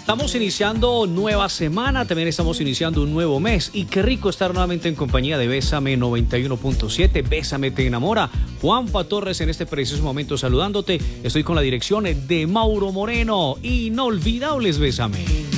Estamos iniciando nueva semana, también estamos iniciando un nuevo mes y qué rico estar nuevamente en compañía de Bésame 91.7, Bésame te enamora. Juanpa Torres en este preciso momento saludándote. Estoy con la dirección de Mauro Moreno. Inolvidables Bésame.